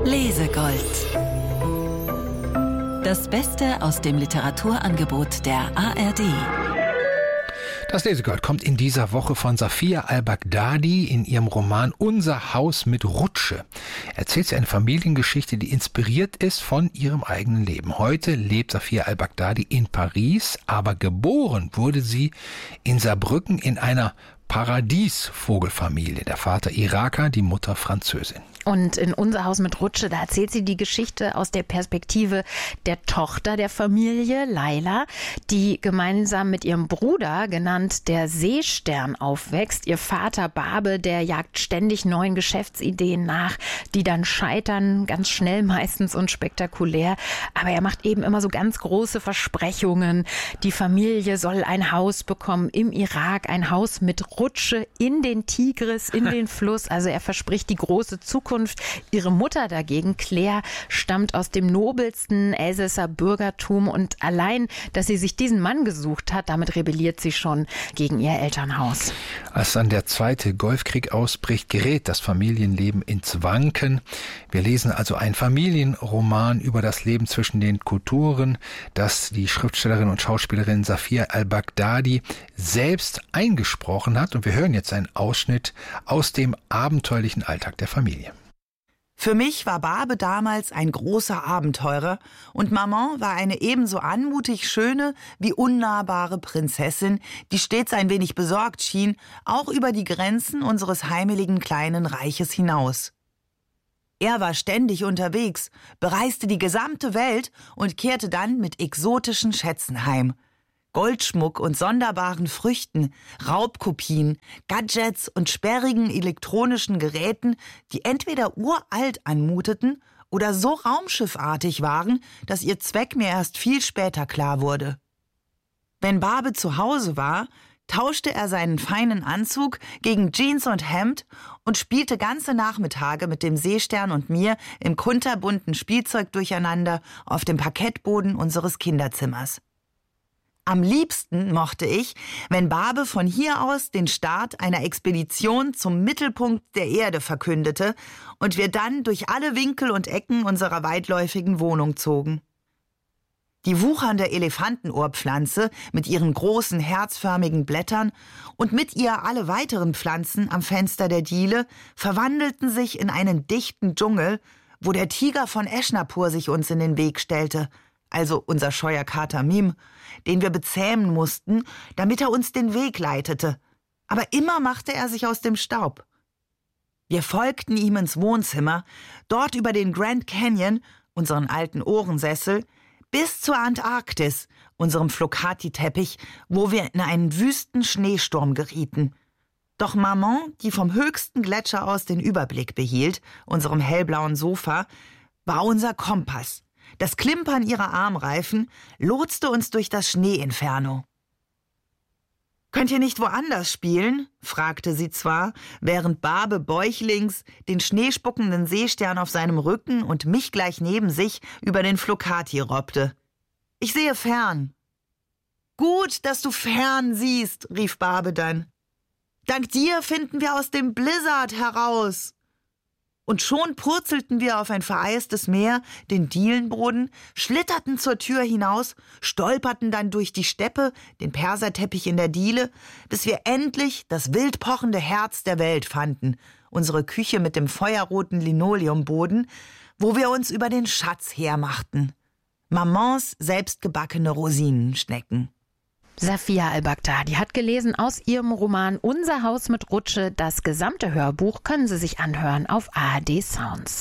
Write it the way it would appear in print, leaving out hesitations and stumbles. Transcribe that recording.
Lesegold. Das Beste aus dem Literaturangebot der ARD. Das Lesegold kommt in dieser Woche von Safia al-Baghdadi in ihrem Roman Unser Haus mit Rutsche. Erzählt sie eine Familiengeschichte, die inspiriert ist von ihrem eigenen Leben. Heute lebt Safia al-Baghdadi in Paris, aber geboren wurde sie in Saarbrücken in einer Paradiesvogelfamilie. Der Vater Iraker, die Mutter Französin. Und in Unser Haus mit Rutsche, da erzählt sie die Geschichte aus der Perspektive der Tochter der Familie, Laila, die gemeinsam mit ihrem Bruder, genannt der Seestern, aufwächst. Ihr Vater Babe, der jagt ständig neuen Geschäftsideen nach, die dann scheitern, ganz schnell meistens und spektakulär. Aber er macht eben immer so ganz große Versprechungen. Die Familie soll ein Haus bekommen im Irak, ein Haus mit Rutsche in den Tigris, in den Fluss. Also er verspricht die große Zukunft. Ihre Mutter dagegen, Claire, stammt aus dem nobelsten Elsässer Bürgertum und allein, dass sie sich diesen Mann gesucht hat, damit rebelliert sie schon gegen ihr Elternhaus. Als dann der zweite Golfkrieg ausbricht, gerät das Familienleben ins Wanken. Wir lesen also einen Familienroman über das Leben zwischen den Kulturen, das die Schriftstellerin und Schauspielerin Safia al-Baghdadi selbst eingesprochen hat. Und wir hören jetzt einen Ausschnitt aus dem abenteuerlichen Alltag der Familie. Für mich war Babe damals ein großer Abenteurer und Maman war eine ebenso anmutig schöne wie unnahbare Prinzessin, die stets ein wenig besorgt schien, auch über die Grenzen unseres heimeligen kleinen Reiches hinaus. Er war ständig unterwegs, bereiste die gesamte Welt und kehrte dann mit exotischen Schätzen heim. Goldschmuck und sonderbaren Früchten, Raubkopien, Gadgets und sperrigen elektronischen Geräten, die entweder uralt anmuteten oder so raumschiffartig waren, dass ihr Zweck mir erst viel später klar wurde. Wenn Babe zu Hause war, tauschte er seinen feinen Anzug gegen Jeans und Hemd und spielte ganze Nachmittage mit dem Seestern und mir im kunterbunten Spielzeug durcheinander auf dem Parkettboden unseres Kinderzimmers. Am liebsten mochte ich, wenn Babe von hier aus den Start einer Expedition zum Mittelpunkt der Erde verkündete und wir dann durch alle Winkel und Ecken unserer weitläufigen Wohnung zogen. Die wuchernde Elefantenohrpflanze mit ihren großen herzförmigen Blättern und mit ihr alle weiteren Pflanzen am Fenster der Diele verwandelten sich in einen dichten Dschungel, wo der Tiger von Eschnapur sich uns in den Weg stellte, also unser scheuer Kater Mim, den wir bezähmen mussten, damit er uns den Weg leitete. Aber immer machte er sich aus dem Staub. Wir folgten ihm ins Wohnzimmer, dort über den Grand Canyon, unseren alten Ohrensessel, bis zur Antarktis, unserem Flocati-Teppich, wo wir in einen wüsten Schneesturm gerieten. Doch Maman, die vom höchsten Gletscher aus den Überblick behielt, unserem hellblauen Sofa, war unser Kompass. Das Klimpern ihrer Armreifen lotste uns durch das Schneeinferno. »Könnt ihr nicht woanders spielen?« fragte sie zwar, während Babe bäuchlings den schneespuckenden Seestern auf seinem Rücken und mich gleich neben sich über den Flocati robbte. »Ich sehe fern.« »Gut, dass du fern siehst«, rief Babe dann. »Dank dir finden wir aus dem Blizzard heraus.« Und schon purzelten wir auf ein vereistes Meer, den Dielenboden, schlitterten zur Tür hinaus, stolperten dann durch die Steppe, den Perserteppich in der Diele, bis wir endlich das wild pochende Herz der Welt fanden, unsere Küche mit dem feuerroten Linoleumboden, wo wir uns über den Schatz hermachten. Mamans selbstgebackene Rosinenschnecken. Safia al-Baghdadi hat gelesen aus ihrem Roman Unser Haus mit Rutsche. Das gesamte Hörbuch können Sie sich anhören auf ARD Sounds.